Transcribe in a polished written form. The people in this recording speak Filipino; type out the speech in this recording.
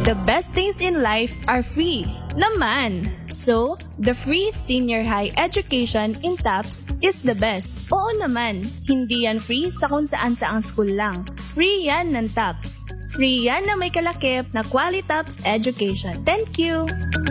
The best things in life are free naman. So, the free senior high education in TAPS is the best. Oo naman, hindi yan free sa kung saan-saang school lang. Free yan ng TAPS. Free yan na may kalakip na Quality TAPS education. Thank you!